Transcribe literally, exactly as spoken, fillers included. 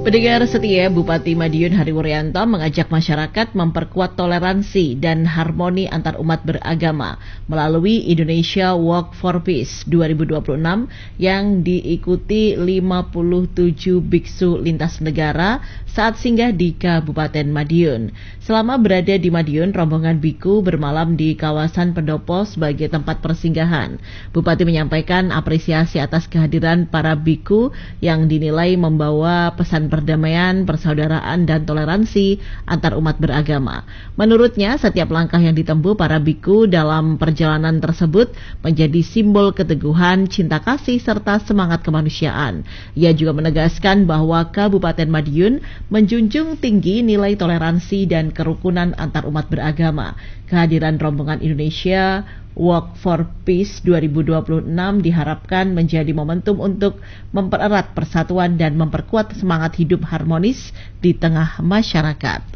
Pendengar setia, Bupati Madiun Hari Wuryanto mengajak masyarakat memperkuat toleransi dan harmoni antar umat beragama melalui Indonesia Walk for Peace dua ribu dua puluh enam yang diikuti lima puluh tujuh biksu lintas negara saat singgah di Kabupaten Madiun. Selama berada di Madiun, rombongan biku bermalam di kawasan pendopo sebagai tempat persinggahan. Bupati menyampaikan apresiasi atas kehadiran para biku yang dinilai membawa pesan perdamaian, persaudaraan, dan toleransi antar umat beragama. Menurutnya, setiap langkah yang ditempuh para biku dalam perjalanan tersebut menjadi simbol keteguhan, cinta kasih, serta semangat kemanusiaan. Ia juga menegaskan bahwa Kabupaten Madiun menjunjung tinggi nilai toleransi dan kerukunan antar umat beragama. Kehadiran rombongan Indonesia Walk for Peace dua ribu dua puluh enam diharapkan menjadi momentum untuk mempererat persatuan dan memperkuat semangat hidup harmonis di tengah masyarakat.